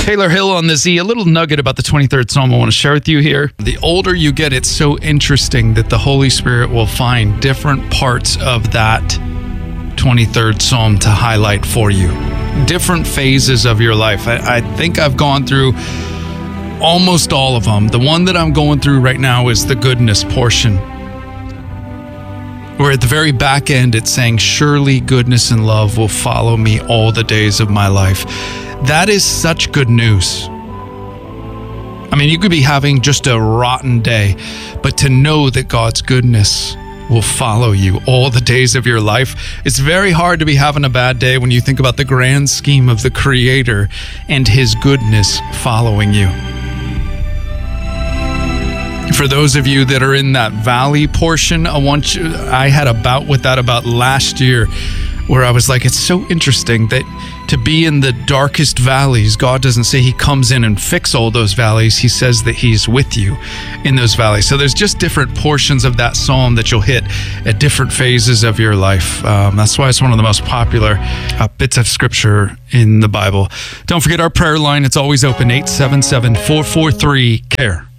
Taylor Hill on the Z. A little nugget about the 23rd Psalm I want to share with you here. The older you get, it's so interesting that the Holy Spirit will find different parts of that 23rd Psalm to highlight for you. Different phases of your life. I think I've gone through almost all of them. The one that I'm going through right now is the goodness portion, where at the very back end it's saying, surely goodness and love will follow me all the days of my life. That is such good news. I mean, you could be having just a rotten day, but to know that God's goodness will follow you all the days of your life. It's very hard to be having a bad day when you think about the grand scheme of the Creator and His goodness following you. For those of you that are in that valley portion, I had a bout with that about last year, where I was like, it's so interesting that to be in the darkest valleys, God doesn't say He comes in and fix all those valleys. He says that He's with you in those valleys. So there's just different portions of that psalm that you'll hit at different phases of your life. That's why it's one of the most popular bits of scripture in the Bible. Don't forget our prayer line. It's always open, 877-443-CARE.